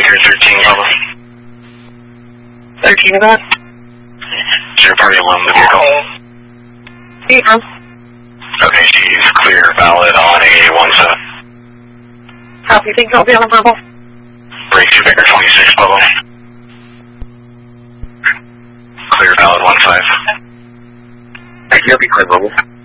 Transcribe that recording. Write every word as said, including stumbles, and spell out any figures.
Baker thirteen, Bubba. thirteen of that? Zero party alone in the vehicle. Yeah. Okay, she's clear, valid on A one seven. Copy, think I'll be on the verbal. Break two Baker twenty-six, Bubba. Clear, valid one five. You'll be clear, verbal.